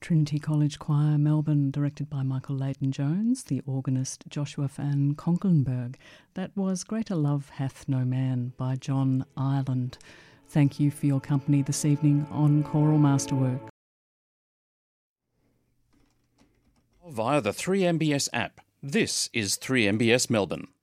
Trinity College Choir, Melbourne, directed by Michael Leighton-Jones, the organist Joshua van Conkenberg. That was Greater Love Hath No Man by John Ireland. Thank you for your company this evening on Choral Masterwork. Via the 3MBS app. This is 3MBS Melbourne.